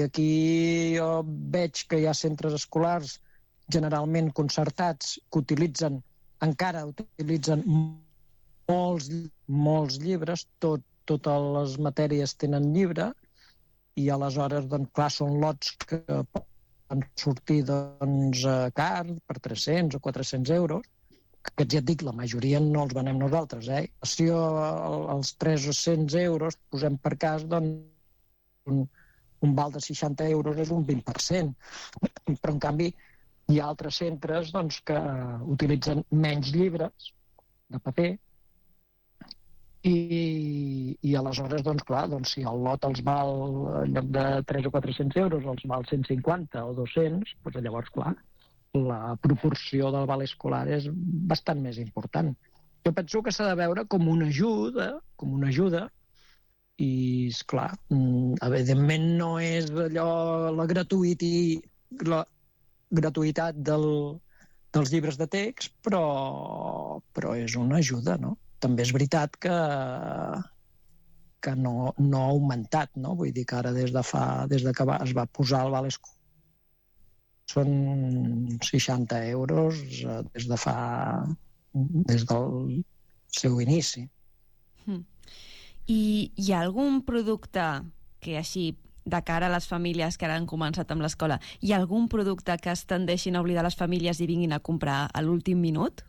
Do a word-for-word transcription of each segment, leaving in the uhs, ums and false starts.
aquí jo veig que hi ha centres escolars generalment concertats que utilitzen, encara utilitzen molts, molts llibres, tot, totes les matèries tenen llibre, i aleshores, doncs, clar, són lots que poden sortir, doncs, car, per tres-cents o quatre-cents euros, que aquests ja et dic, la majoria no els venem nosaltres, eh? Si els tres-cents euros posem per cas, doncs, un, un val de seixanta euros és un vint per cent. Però, en canvi, hi ha altres centres, doncs, que utilitzen menys llibres de paper i, i aleshores, doncs, clar, doncs, si el lot els val, en lloc de tres o quatre-cents euros, els val cent cinquanta o dos-cents, doncs llavors, clar, la proporció del val escolar és bastant més important. Jo penso que s'ha de veure com una ajuda, com una ajuda, i, esclar, evidentment no és allò, la, gratuïti, la gratuïtat del, dels llibres de text, però, però és una ajuda, no? També és veritat que, que no, no ha augmentat, no? Vull dir que ara des de fa, des de que va, es va posar el val escolar són seixanta euros des de fa, des del seu inici. Mm. I hi ha algun producte que així, de cara a les famílies que ara han començat amb l'escola, hi ha algun producte que es tendeixin a oblidar les famílies i vinguin a comprar a l'últim minut?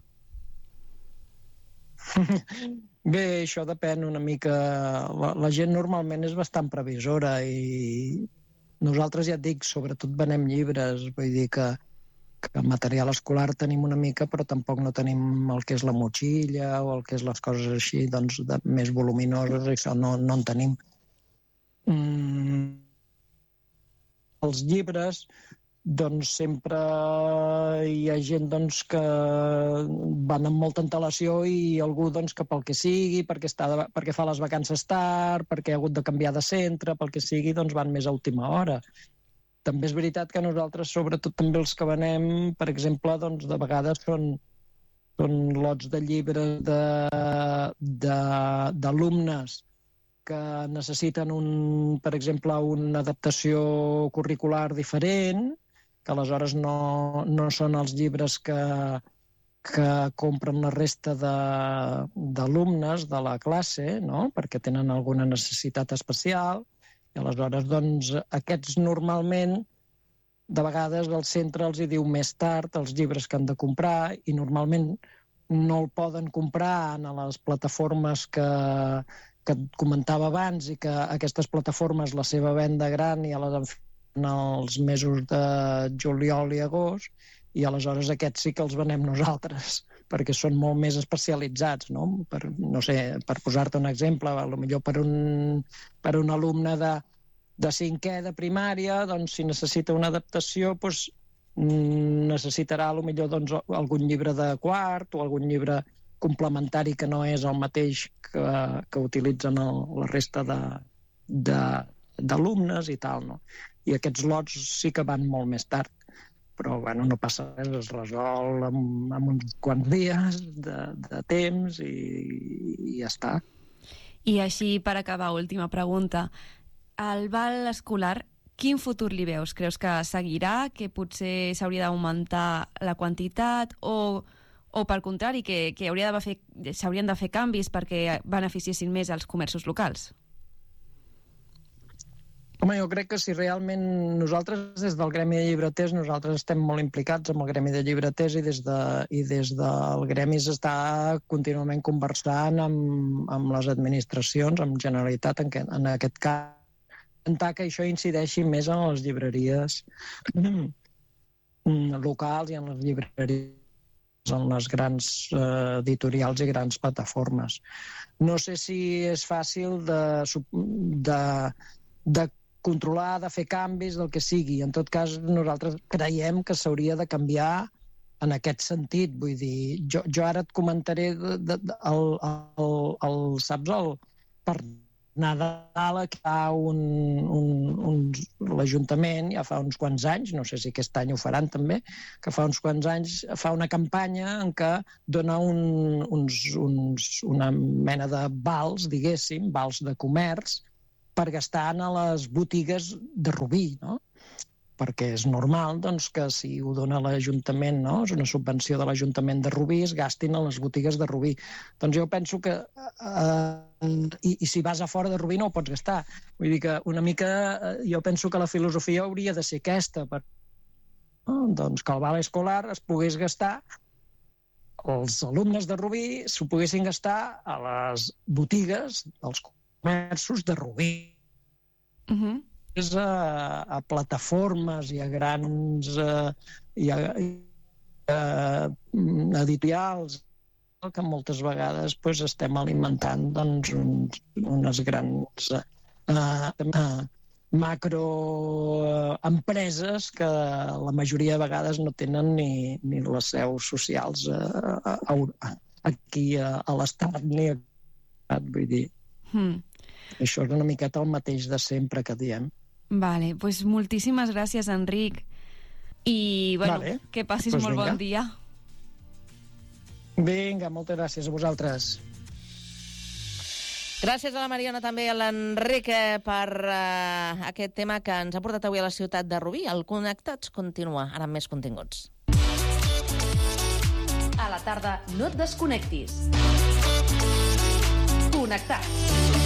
Bé, això depèn una mica. La, la gent normalment és bastant previsora i nosaltres, ja et dic, sobretot venem llibres, vull dir que, que material escolar tenim una mica, però tampoc no tenim el que és la motxilla o el que és les coses així, doncs, de, més voluminoses, això no, no en tenim. Mm, els llibres, doncs sempre hi ha gent, doncs, que van amb molta antelació i algú, doncs, que pel que sigui, perquè, està de, perquè fa les vacances tard, perquè ha hagut de canviar de centre, pel que sigui, doncs van més a última hora. També és veritat que nosaltres, sobretot també els que venem, per exemple, doncs de vegades són, són lots de llibres d'alumnes que necessiten, un, per exemple, una adaptació curricular diferent, que aleshores no, no són els llibres que, que compren la resta d'alumnes de, de la classe, no? Perquè tenen alguna necessitat especial, i aleshores, doncs, aquests normalment, de vegades el centre els hi diu més tard els llibres que han de comprar, i normalment no el poden comprar en les plataformes que, que et comentava abans, i que aquestes plataformes, la seva venda gran ja les han fet en els mesos de juliol i agost, i aleshores aquests sí que els venem nosaltres, perquè són molt més especialitzats, no? Per, no sé, per posar-te un exemple, potser per un, per un alumne de, de cinquè de primària, doncs si necessita una adaptació, doncs necessitarà potser doncs, algun llibre de quart o algun llibre complementari que no és el mateix que, que utilitzen el, la resta de, de, d'alumnes i tal, no? I aquests lots sí que van molt més tard, però bueno, no passa res, es resol en, en uns quants dies de, de temps i, i ja està. I així, per acabar, última pregunta, el val escolar, quin futur li veus? Creus que seguirà, que potser s'hauria d'augmentar la quantitat o, o pel contrari, que, que hauria de fer, s'haurien de fer canvis perquè beneficiessin més els comerços locals? Home, jo crec que si realment nosaltres, des del Gremi de Llibreters, nosaltres estem molt implicats amb el Gremi de Llibreters i des, de, i des del Gremi s'està contínuament conversant amb, amb les administracions, amb Generalitat, en, que, en aquest cas, intentar que això incideixi més en les llibreries locals i en les llibreries, en les grans eh, editorials i grans plataformes. No sé si és fàcil de, de, de controlar, de fer canvis, del que sigui. En tot cas, nosaltres creiem que s'hauria de canviar en aquest sentit. Vull dir, jo, jo ara et comentaré de, de, de, el, el, el, saps, el, per Nadal que fa un, un, un, l'Ajuntament ja fa uns quants anys, no sé si aquest any ho faran també, que fa uns quants anys fa una campanya en què dona un, uns, uns, una mena de vals, diguéssim, vals de comerç, per gastar a les botigues de Rubí, no? Perquè és normal doncs, que si ho dona l'Ajuntament, no? És una subvenció de l'Ajuntament de Rubí, es gastin a les botigues de Rubí. Doncs jo penso que... Eh, i, I si vas a fora de Rubí no ho pots gastar. Vull dir que una mica... Eh, jo penso que la filosofia hauria de ser aquesta, per, no? Doncs que el val escolar es pogués gastar, els alumnes de Rubí s'ho poguessin gastar a les botigues dels comerços de Rubí. Uh-huh. És a, a plataformes i a grans eh, i a, eh, editorials que moltes vegades pues, estem alimentant doncs, uns, unes grans eh, eh, macroempreses que la majoria de vegades no tenen ni, ni les seus socials eh, a, a, aquí a, a l'Estat ni a, vull dir. Hmm. Això és una miqueta el mateix de sempre que diem. Vale, pues moltíssimes gràcies, Enric. I, bueno, vale. que passis pues molt vinga. bon dia. Vinga, moltes gràcies a vosaltres. Gràcies a la Mariona, també a l'Enric, per uh, aquest tema que ens ha portat avui a la ciutat de Rubí. El Connectats continua, ara amb més continguts. A la tarda no et desconnectis. Connectats.